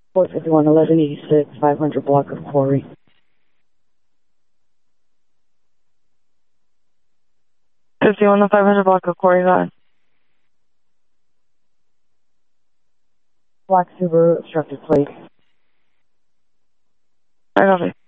451 1186, 500 block of Quarry. 51 the 500 block of Quarry, go ahead. Black Subaru, obstructed plate. I copy.